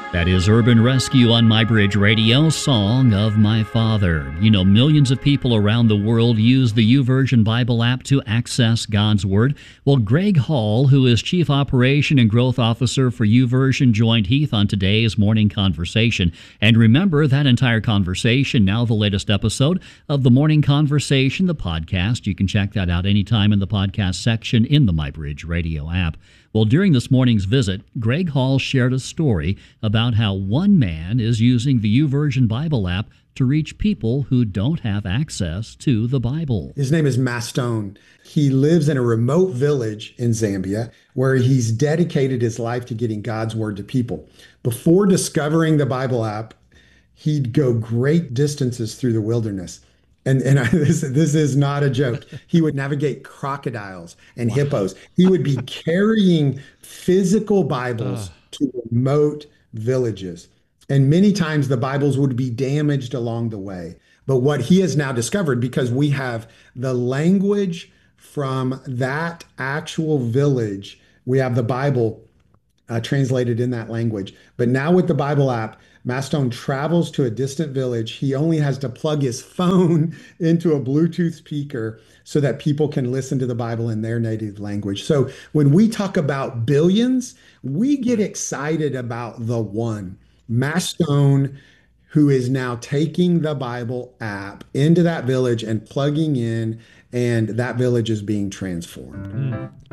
That is Urban Rescue on MyBridge Radio, Song of My Father. You know, millions of people around the world use the YouVersion Bible app to access God's Word. Well, Greg Hall, who is Chief Operation and Growth Officer for YouVersion, joined Heath on today's Morning Conversation. And remember, that entire conversation, now the latest episode of the Morning Conversation, the podcast. You can check that out anytime in the podcast section in the MyBridge Radio app. Well, during this morning's visit, Greg Hall shared a story about how one man is using the YouVersion Bible app to reach people who don't have access to the Bible. His name is Mastone. He lives in a remote village in Zambia where he's dedicated his life to getting God's word to people. Before discovering the Bible app, he'd go great distances through the wilderness. This is not a joke. He would navigate crocodiles and hippos. He would be carrying physical Bibles to remote villages. And many times the Bibles would be damaged along the way. But what he has now discovered, because we have the language from that actual village, we have the Bible translated in that language. But now with the Bible app, Mastone travels to a distant village. He only has to plug his phone into a Bluetooth speaker so that people can listen to the Bible in their native language. So when we talk about billions, we get excited about the one, Mastone, who is now taking the Bible app into that village and plugging in, and that village is being transformed.